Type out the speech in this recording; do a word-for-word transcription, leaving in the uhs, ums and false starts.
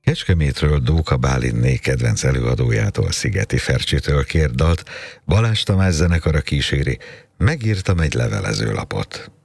Kecskemétről Dóka Bálinné kedvenc előadójától, Szigeti Fercsitől kért dalt, Balázs Tamás zenekara kíséri, Megírtam egy levelezőlapot.